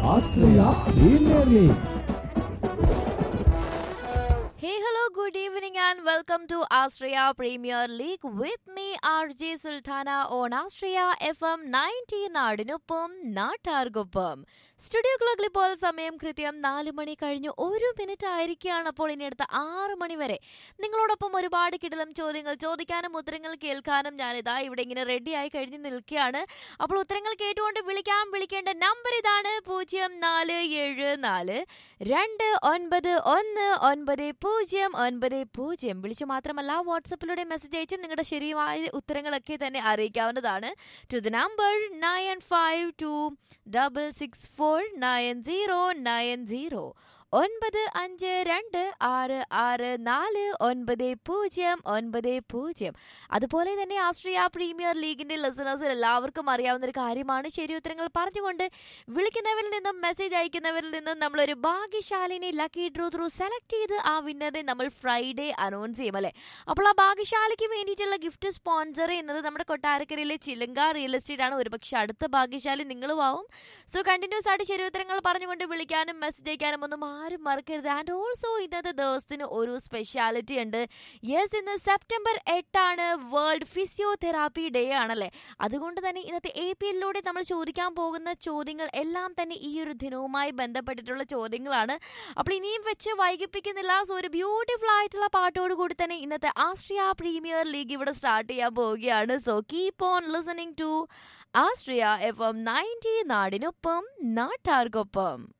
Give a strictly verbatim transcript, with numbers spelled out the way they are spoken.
Australia Premier League. Hey, hello, good evening and welcome to Australia Premier League with me R J Sultana on Australia F M ninety നാടിനൊപ്പം നാട്ടാർക്കൊപ്പം. Studio ക്ലോക്കിൽ ഇപ്പോൾ സമയം കൃത്യം നാല് മണി കഴിഞ്ഞു ഒരു മിനിറ്റ് ആയിരിക്കുകയാണ്. അപ്പോൾ ഇനി അടുത്ത ആറ് മണി വരെ നിങ്ങളോടൊപ്പം ഒരുപാട് കിടിലം ചോദ്യങ്ങൾ ചോദിക്കാനും ഉത്തരങ്ങൾ കേൾക്കാനും ഞാനിതാ ഇവിടെ ഇങ്ങനെ റെഡി ആയി കഴിഞ്ഞ് നിൽക്കുകയാണ്. അപ്പോൾ ഉത്തരങ്ങൾ കേട്ടുകൊണ്ട് വിളിക്കാം. വിളിക്കേണ്ട നമ്പർ ഇതാണ്: പൂജ്യം നാല് ഏഴ് നാല് രണ്ട് ഒൻപത് ഒന്ന് ഒൻപത് പൂജ്യം ഒൻപത് പൂജ്യം. വിളിച്ചു മാത്രമല്ല വാട്സപ്പിലൂടെ മെസ്സേജ് അയച്ചും നിങ്ങളുടെ ശരിയായ ഉത്തരങ്ങളൊക്കെ തന്നെ അറിയിക്കാവുന്നതാണ്. To the number nine five to double six four nine zero nine zero. ഒൻപത് അഞ്ച് രണ്ട് ആറ് ആറ് നാല് ഒൻപത് പൂജ്യം ഒൻപത് പൂജ്യം. അതുപോലെ തന്നെ ആസ്ട്രിയ പ്രീമിയർ ലീഗിന്റെ ലിസണേഴ്സിൽ എല്ലാവർക്കും അറിയാവുന്ന ഒരു കാര്യമാണ് ശരി ഉത്തരങ്ങൾ പറഞ്ഞുകൊണ്ട് വിളിക്കുന്നവരിൽ നിന്നും മെസ്സേജ് അയക്കുന്നവരിൽ നിന്നും നമ്മളൊരു ഭാഗ്യശാലിനെ ലക്കി ഡ്രോ ത്രൂ സെലക്ട് ചെയ്ത് ആ വിന്നറിനെ നമ്മൾ ഫ്രൈഡേ അനൗൺസ് ചെയ്യും അല്ലേ. അപ്പോൾ ആ ഭാഗ്യശാലിക്ക് വേണ്ടിയിട്ടുള്ള ഗിഫ്റ്റ് സ്പോൺസർ ചെയ്യുന്നത് നമ്മുടെ കൊട്ടാരക്കരയിലെ ചിലങ്ക റിയൽ എസ്റ്റേറ്റ് ആണ്. ഒരുപക്ഷെ അടുത്ത ഭാഗ്യശാലി നിങ്ങളും ആവും. സോ കണ്ടിന്യൂസ് ആയിട്ട് ശരി ഉത്തരങ്ങൾ പറഞ്ഞുകൊണ്ട് വിളിക്കാനും മെസ്സേജ് അയക്കാനും ഒന്നും ആരും മറക്കരുത്. ആൻഡ് ഓൾസോ ഇന്നത്തെ ദിവസത്തിന് ഒരു സ്പെഷ്യാലിറ്റി ഉണ്ട്. യെസ്, ഇന്ന് സെപ്റ്റംബർ എട്ടാണ്, വേൾഡ് ഫിസിയോതെറാപ്പി ഡേ ആണല്ലേ. അതുകൊണ്ട് തന്നെ ഇന്നത്തെ എ പി എല്ലിലൂടെ നമ്മൾ ചോദിക്കാൻ പോകുന്ന ചോദ്യങ്ങൾ എല്ലാം തന്നെ ഈ ഒരു ദിനവുമായി ബന്ധപ്പെട്ടിട്ടുള്ള ചോദ്യങ്ങളാണ്. അപ്പോൾ ഇനിയും വെച്ച് വൈകിപ്പിക്കുന്നില്ല. സോ ഒരു ബ്യൂട്ടിഫുൾ ആയിട്ടുള്ള പാട്ടോട് കൂടി തന്നെ ഇന്നത്തെ ആസ്ട്രിയ പ്രീമിയർ ലീഗ് ഇവിടെ സ്റ്റാർട്ട് ചെയ്യാൻ പോവുകയാണ്. So keep on listening to Austria F M ninety നാടിനൊപ്പം നാട്ടാർക്കൊപ്പം.